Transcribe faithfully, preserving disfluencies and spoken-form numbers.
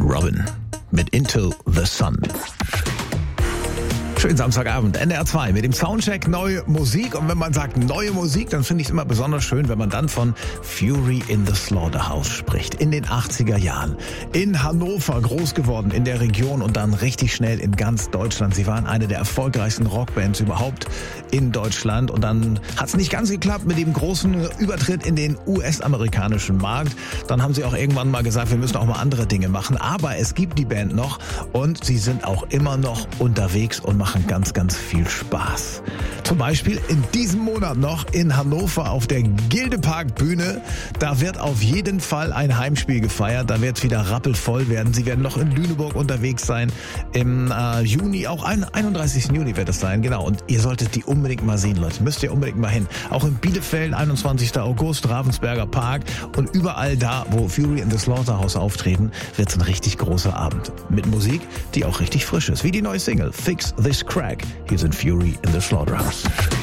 Robin mit Into the Sun. Schönen Samstagabend, N D R zwei mit dem Soundcheck neue Musik. Und wenn man sagt neue Musik, dann finde ich es immer besonders schön, wenn man dann von Fury in the Slaughterhouse spricht. In den achtziger Jahren. In Hannover groß geworden, in der Region und dann richtig schnell in ganz Deutschland. Sie waren eine der erfolgreichsten Rockbands überhaupt in Deutschland. Und dann hat es nicht ganz geklappt mit dem großen Übertritt in den U S-amerikanischen Markt. Dann haben sie auch irgendwann mal gesagt, wir müssen auch mal andere Dinge machen. Aber es gibt die Band noch und sie sind auch immer noch unterwegs und machen ganz, ganz viel Spaß. Zum Beispiel in diesem Monat noch in Hannover auf der Gildepark-Bühne. Da wird auf jeden Fall ein Heimspiel gefeiert. Da wird es wieder rappelvoll werden. Sie werden noch in Lüneburg unterwegs sein. Im äh, Juni, auch einunddreißigsten Juni wird es sein. Genau. Und ihr solltet die unbedingt mal sehen, Leute. Müsst ihr unbedingt mal hin. Auch in Bielefeld, einundzwanzigsten August, Ravensberger Park. Und überall da, wo Fury in the Slaughterhouse auftreten, wird es ein richtig großer Abend. Mit Musik, die auch richtig frisch ist. Wie die neue Single Fix This Crack. Hier sind Fury in the Slaughterhouse.